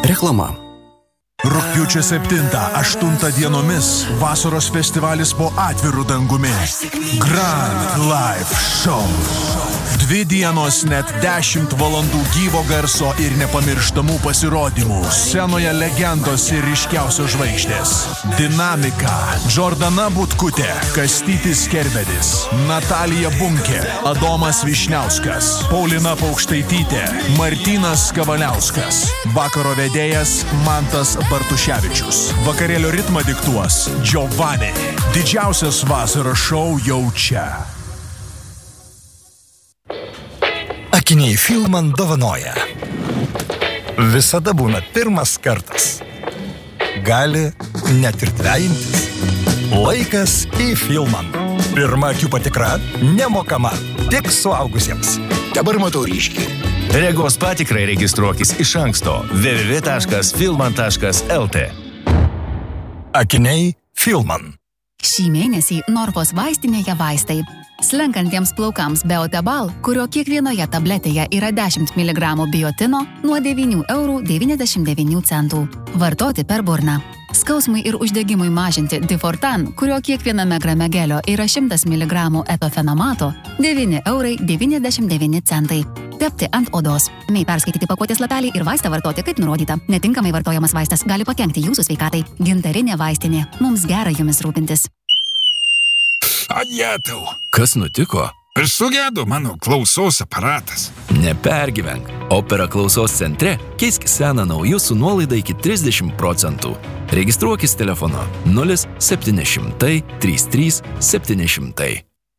Reklama. Rugpjūčio 7-8 dienomis vasaros festivalis po atviru dangumi. Grand Live Show. 2 dienos net 10 valandų gyvo garso ir nepamirštamų pasirodymų. Scenoje legendos ir ryškiausios žvaigždės. Dinamika. Džordana Butkutė, Kastytis Kerbedis, Natalija Bunkė, Adomas Višniauskas, Paulina Paukštaitytė, Martynas Kavaliauskas. Vakaro vedėjas Mantas Bartuševičius. Vakarėlio ritmą diktuos Giovanni. Didžiausias vasaros šou jau čia. Akiniai Filman dovanoja. Visada būna pirmas kartas. Gali net ir dvejintis. Laikas į Filman. Pirma akių patikra nemokama, tik suaugusiems. Dabar matau ryškiai. Regos patikrai registruokis iš anksto www.filman.lt. Akiniai Filman. Šį mėnesį Norfos vaistinėje vaistai. Slenkantiems plaukams Beotebal, kurio kiekvienoje tabletėje yra 10 mg biotino, nuo 9,99 €. Vartoti per burną. Skausmui ir uždegimui mažinti Difortan, kurio kiekviename grame gelio yra 100 mg etofenamato, 9,99 €. Tepti ant odos. Mei perskaityti pakuotės lapelį ir vaistą vartoti kaip nurodyta. Netinkamai vartojamas vaistas gali pakenkti jūsų sveikatai. Gintarinė vaistinė. Mums gera jumis rūpintis. Adjetau. Kas nutiko? Sugedo mano klausos aparatas. Nepergyvenk. Opera klausos centre keisk seną nauju su nuolaida iki 30%. Registruokis telefonu 0700 33 700.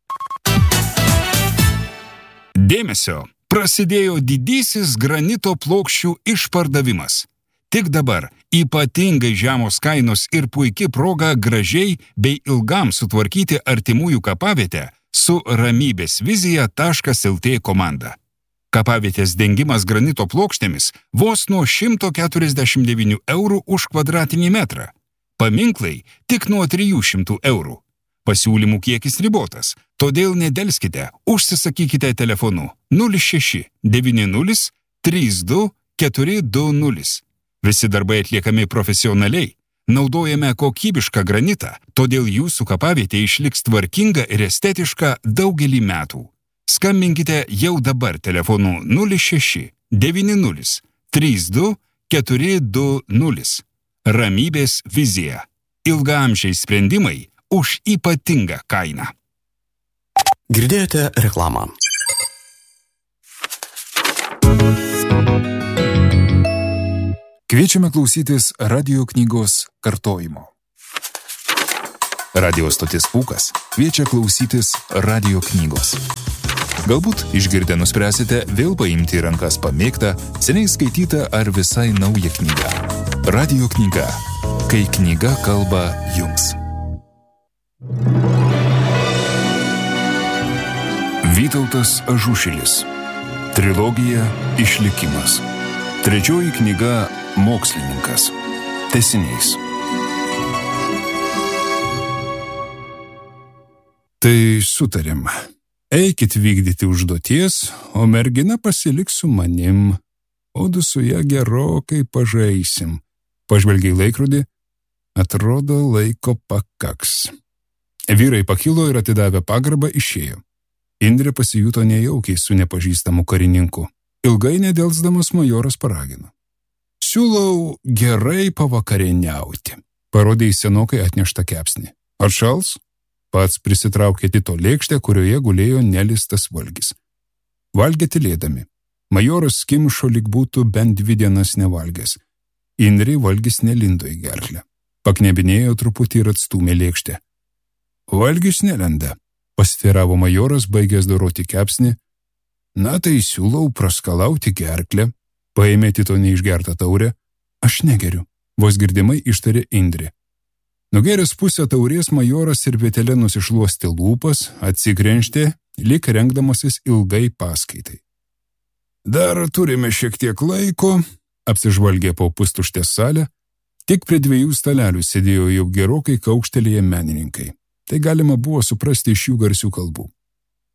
Dėmesio. Prasidėjo didysis granito plokščių išpardavimas. Tik dabar ypatingai žemos kainos ir puiki proga gražiai bei ilgam sutvarkyti artimųjų kapavietę su ramybėsvizija.lt komanda. Kapavietės dengimas granito plokštėmis vos nuo 149 € už kvadratinį metrą. Paminklai tik nuo 300 €. Pasiūlymų kiekis ribotas, todėl nedelskite, užsisakykite telefonu 06 90 32 420. Visi darbai atliekami profesionaliai, naudojame kokybišką granitą, todėl jūsų kapavietė išliks tvarkinga ir estetiška daugelį metų. Skambinkite jau dabar telefonu 06 90 32 420. Ramybės vizija. Ilgaamžiai sprendimai už ypatingą kainą. Girdėjote reklamą. Kviečiame klausytis radio knygos kartojimo. Radio stotis Pūkas kviečia klausytis radio knygos. Galbūt išgirdę nuspręsite vėl paimti į rankas pamėgtą, seniai skaitytą ar visai naują knygą. Radio knyga. Kai knyga kalba jums. Vytautas Ažušilis. Trilogija Išlikimas. 3 knyga Mokslininkas. Tęsiniais. Tai sutarėm. Eikit vykdyti užduoties, o mergina pasiliks su manim. Odu su ją gerokai pažaisim. Pažvelgiai laikrodį, atrodo laiko pakaks. Vyrai pakilo ir atidavę pagarbą išėjo. Indrė pasijuto nejaukiai su nepažįstamu karininku. Ilgai nedelsdamas majoras paragino. Siūlau gerai pavakarieniauti. Parodė į senokai atneštą kepsnį. Atšals? Pats prisitraukė Tito lėkštę, kurioje gulėjo nelistas valgis. Valgė tylėdami. Majoras skimšo, lyg būtų bent 2 dienas nevalgęs. Indrei valgis nelindo į gerklę. Paknebinėjo truputį ir atstūmė lėkštę. Valgis nelenda, pasiteiravo majoras, baigęs doroti kepsnį. Na tai siūlau praskalauti gerklę. Paėmė Tito neišgertą taurę. Aš negeriu, vos girdimai ištarė Indrė. Nugeręs pusę taurės majoras servetėle nusišluostė lūpas, atsikrenkštė, lyg rengdamasis ilgai paskaitai. Dar turime šiek tiek laiko, apsižvalgė po pustuštę salę, tik prie 2 stalelių sėdėjo jau gerokai kaukštelėję menininkai. Tai galima buvo suprasti iš jų garsių kalbų.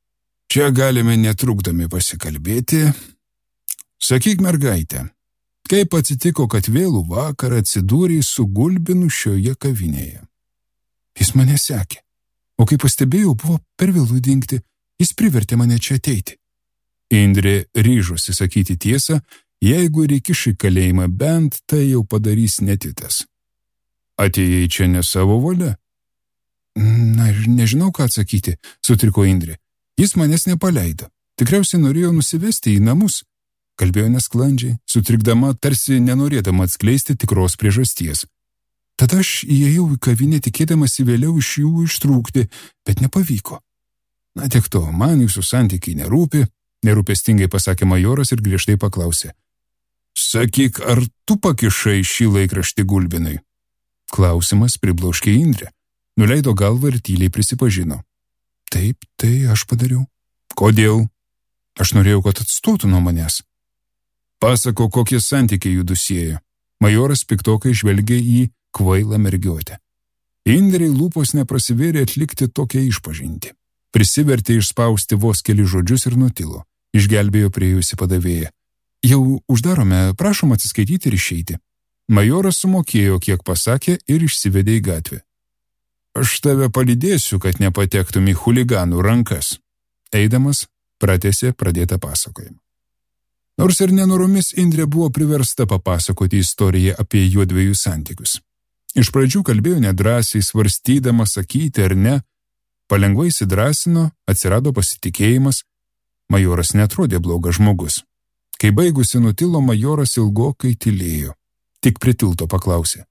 Čia galime netrukdomi pasikalbėti. Sakyk, mergaitė, Kaip atsitiko, kad vėlų vakarą atsidūrė su Gulbinu šioje kavinėje. Jis mane sekė, o kai pastebėjau, buvo per vėlų dingti, jis privertė mane čia ateiti. Indrė ryžosi sakyti tiesą, jeigu ir įkiš į kalėjimą, bent tai jau padarys netitas. Atėjai čia ne savo valia? Na, nežinau, ką atsakyti, sutriko Indrė. Jis manęs nepaleido. Tikriausiai norėjo nusivesti į namus. Kalbėjo nesklandžiai, sutrikdama, tarsi nenorėdama atskleisti tikros priežasties. Tada aš įėjau į kavinę, tikėdamasi vėliau iš jų ištrūkti, bet nepavyko. Na, tiek to, man jūsų santykiai nerūpi, nerūpestingai pasakė majoras ir griežtai paklausė. Sakyk, ar tu pakišai šį laikraštį Gulbinui? Klausimas pribloškė Indrę. Nuleido galvą ir tyliai prisipažino. Taip, tai aš padariau. Kodėl? Aš norėjau, kad atstotų nuo manęs. Pasako, kokie santykiai jų siejo. Majoras piktokai žvelgė į kvailą mergiotę. Indrei lūpos neprasivėrė atlikti tokią išpažintį. Prisivertė išspausti vos keli žodžius ir nutilo. Išgelbėjo priėjusi padavėją. Jau uždarome, prašom atsiskaityti ir išeiti. Majoras sumokėjo, kiek pasakė, ir išsivedė į gatvę. Aš tave palydėsiu, kad nepatektum į chuliganų rankas. Eidamas, pratęsė pradėtą pasakojimą. Nors ir nenoromis Indrė buvo priversta papasakoti istoriją apie juodviejų santykius. Iš pradžių kalbėjo nedrąsiai, svarstydama sakyti ar ne, palengvai įsidrąsino, atsirado pasitikėjimas, majoras neatrodė blogas žmogus. Kai baigusi nutilo, majoras ilgokai tylėjo, tik prie tilto paklausė.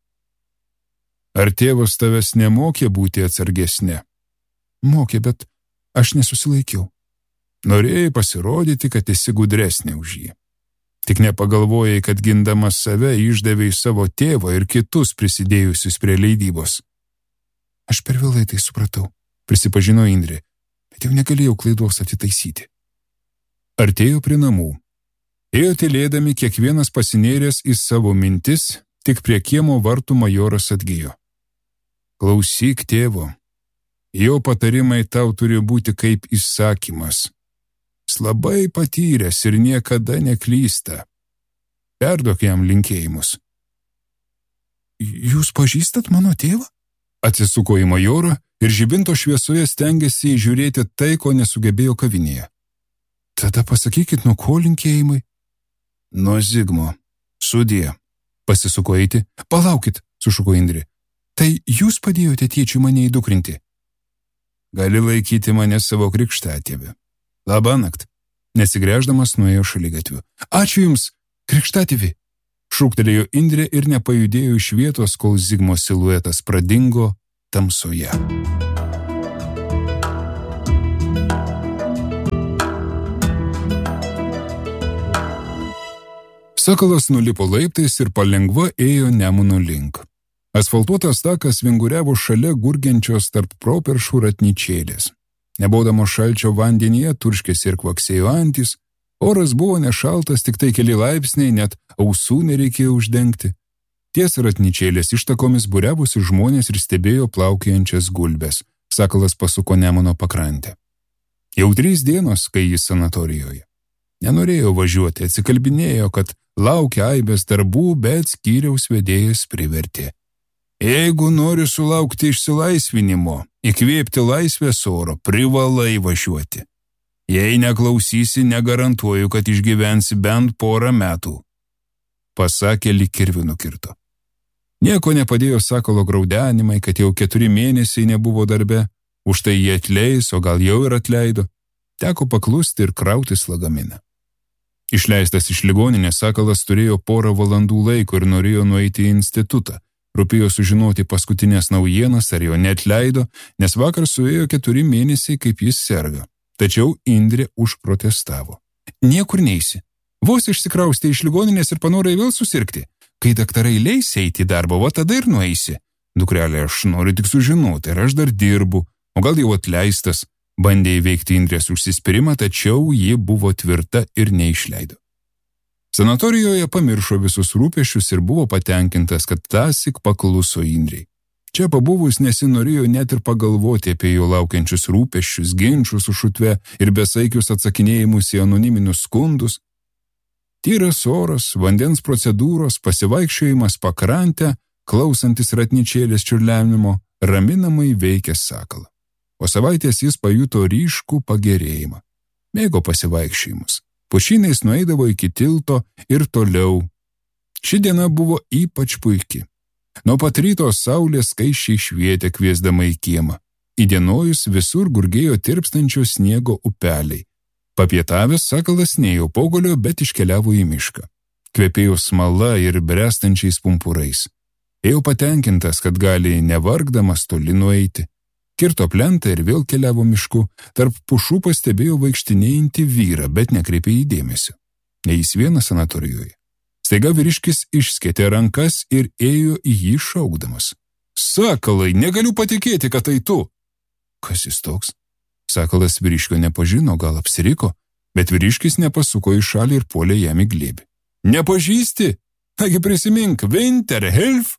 Ar tėvas tavęs nemokė būti atsargesnė? Mokė, bet aš nesusilaikiau. Norėjai pasirodyti, kad esi gudresnė už jį. Tik nepagalvojai, kad gindamas save išdavei savo tėvą ir kitus prisidėjusius prie leidybos. Aš per vėlai tai supratau, prisipažino Indrė, bet jau negalėjau klaidos atitaisyti. Artėjo prie namų. Ėjo tylėdami, kiekvienas pasinėręs į savo mintis, tik prie kiemo vartų majoras atgijo. Klausyk tėvo, jo patarimai tau turi būti kaip įsakymas. Jis labai patyręs ir niekada neklysta. Perduok jam linkėjimus. Jūs pažįstat mano tėvą? Atsisuko į majorą ir žibinto šviesoje stengėsi įžiūrėti tai, ko nesugebėjo kavinėje. Tada pasakykit, nuo ko linkėjimai? Nuo Zigmo. Sudie. Pasisuko eiti. Palaukit, sušuko Indrė. Tai jūs padėjote tėčiui mane įdukrinti? Gali laikyti mane savo krikštatėvį. Labanakt. Nesigręždamas nuėjo šaligatviu. Ačiū jums, krikštatėvi. Šūktelėjo Indrė ir nepajudėjo iš vietos, kol Zigmo siluetas pradingo tamsoje. Sakalas nulipo laiptais ir palengva ėjo Nemuno link. Asfaltuotas takas vinguriavo šalia gurgiančios tarp properšų ratnyčėlės. Nebodamo šalčio vandenyje turškėsi ir kvaksėjo antys, oras buvo nešaltas, tik tai keli laipsniai, net ausų nereikėjo uždengti. Ties ratnyčėlės ištakomis būriavosi žmonės ir stebėjo plaukiojančias gulbes. Sakalas pasuko Nemuno pakrantę. Jau 3 dienos, kai jis sanatorijoje. Nenorėjo važiuoti, atsikalbinėjo, kad laukia aibės darbų, bet skyriaus vedėjas privertė. Jeigu nori sulaukti išsilaisvinimo, įkvėpti laisvės oro, privalai važiuoti. Jei neklausysi, negarantuoju, kad išgyvensi bent 4 metų. Pasakė, lyg kirviu nukirto. Nieko nepadėjo Sakalo graudenimai, kad jau 4 mėnesiai nebuvo darbe, už tai jie atleis, o gal jau ir atleido. Teko paklusti ir krautis lagaminą. Išleistas iš ligoninės, Sakalas turėjo 4 valandų laiko ir norėjo nueiti į institutą. Rūpėjo sužinoti paskutinės naujienas, ar jo neatleido, nes vakar suėjo 4 mėnesiai, kaip jis serga. Tačiau Indrė užprotestavo. Niekur neisi. Vos išsikraustė iš ligoninės ir panorai vėl susirgti. Kai daktarai leis eiti į darbą, va tada ir nueisi. Dukrelė, aš noriu tik sužinoti, ar aš dar dirbu, o gal jau atleistas. Bandė įveikti Indrės užsispyrimą, tačiau ji buvo tvirta ir neišleido. Sanatorijoje pamiršo visus rūpesčius ir buvo patenkintas, kad tąsyk pakluso Indrei. Čia pabuvus nesinorėjo net ir pagalvoti apie jo laukiančius rūpesčius, ginčius su šutve ir besaikius atsakinėjimus į anoniminius skundus. Tyras oras, vandens procedūros, pasivaikščiojimas pakrantę, klausantis ratničėlės čiurlenimo, raminamai veikė sakalą. Po savaitės jis pajuto ryškų pagerėjimą. Mėgo pasivaikščiojimus. Pušynais nueidavo iki tilto ir toliau. Ši diena buvo ypač puiki. Nuo pat ryto saulė skaisčiai švietė kviesdama į kiemą. Įdienojus visur gurgėjo tirpstančio sniego upeliai. Papietavęs sakalas neėjo pogolio, bet iškeliavo į mišką. Kvepėjo smala ir brestančiais pumpurais. Ėjo patenkintas, kad gali nevargdamas toli nueiti. Kirto plentą ir vėl keliavo mišku, tarp pušų pastebėjo vaikštinėjantį vyrą, bet nekreipė į dėmesio. Ne jis vienas sanatorijoje. Staiga vyriškis išskėtė rankas ir ėjo į jį šaukdamas. Sakalai, negaliu patikėti, kad tai tu. Kas jis toks? Sakalas vyriškio nepažino, gal apsiriko, bet vyriškis nepasuko į šalį ir puolė jam į glėbį. Nepažįsti? Taigi prisimink, Winterhelf?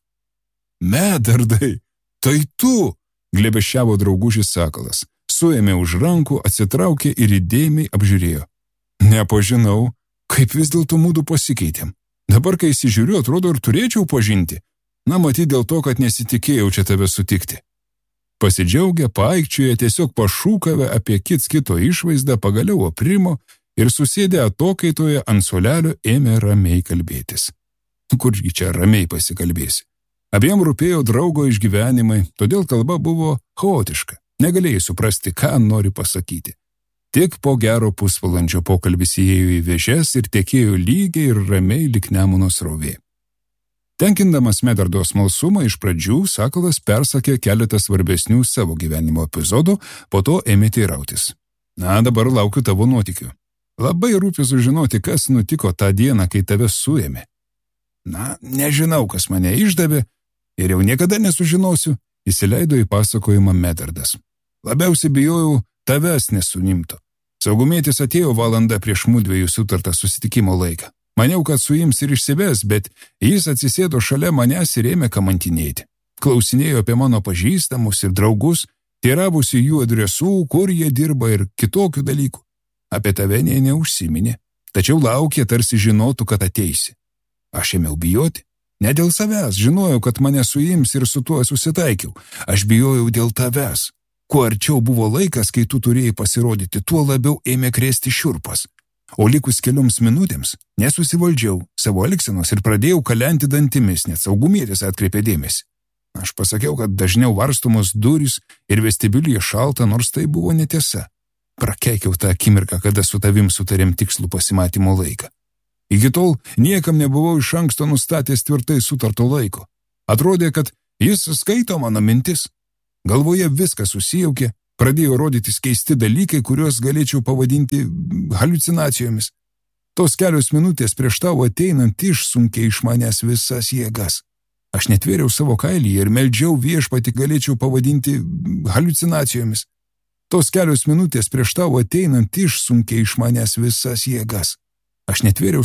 Medardai, tai tu! Glėbesčiavo draugužis sakalas. Suėmė už rankų, atsitraukė ir įdėmiai apžiūrėjo. Nepažinau, kaip vis dėlto mūdu pasikeitėm. Dabar, kai įsižiūriu, atrodo ir turėčiau pažinti. Na, matyt dėl to, kad nesitikėjau čia tave sutikti. Pasidžiaugę, paaikčioje, tiesiog pašūkavę apie kits kito išvaizdą, pagaliau aprimo ir susėdę atokaitoje ant suolelio ėmė ramiai kalbėtis. Kurgi čia ramiai pasikalbėsi? Abiem rūpėjo draugo išgyvenimai, todėl kalba buvo chaotiška. Negalėjai suprasti, ką nori pasakyti. Tik po gero pusvalandžio pokalbis įėjo į vėžes ir tekėjo lygiai ir ramiai lyg Nemuno srovė. Tenkindamas Medardo smalsumą, iš pradžių sakalas persakė keletą svarbesnių savo gyvenimo epizodų, po to ėmė teirautis. Na, dabar laukiu tavo nuotykių. Labai rūpi sužinoti, kas nutiko tą dieną, kai tave suėmė. Na, nežinau, kas mane išdavė ir jau niekada nesužinosiu, įsileido į pasakojimą Medardas. Labiausiai bijojau tavęs nesunimto. Saugumietis atėjo valanda prieš mudviejų sutartą susitikimo laiką. Maniau, kad suims ir išsives, bet jis atsisėdo šalia manęs ir ėmė kamantinėti. Klausinėjo apie mano pažįstamus ir draugus, teiravosi jų adresų, kur jie dirba ir kitokių dalykų. Apie tave nė neužsiminė, tačiau laukė, tarsi žinotų, kad ateisi. Aš ėmiau bijoti. Ne dėl savęs, žinojau, kad mane suims ir su tuo susitaikiau. Aš bijojau dėl tavęs. Kuo arčiau buvo laikas, kai tu turėjai pasirodyti, tuo labiau ėmė krėsti šiurpas. O likus kelioms minutėms nesusivaldžiau savo elgsenos ir pradėjau kalenti dantimis, net saugumietis atkreipė dėmesį. Aš pasakiau, kad dažniau varstomos durys ir vestibiulyje šalta, nors tai buvo netiesa. Prakeikiau tą akimirką, kada su tavim sutarėm tikslų pasimatymo laiką. Iki tol niekam nebuvau iš anksto nustatęs tvirtai sutarto laiko. Atrodė, kad jis skaito mano mintis. Galvoje viskas susijaukė, pradėjo rodytis keisti dalykai, kuriuos galėčiau pavadinti haliucinacijomis. Tos kelios minutės prieš tavo ateinant išsunkė iš manęs visas jėgas. Aš netvėriau savo kailį ir meldžiau viešpatį galėčiau pavadinti haliucinacijomis. Tos kelios minutės prieš tavo ateinant išsunkė iš manęs visas jėgas. Aš netvėriau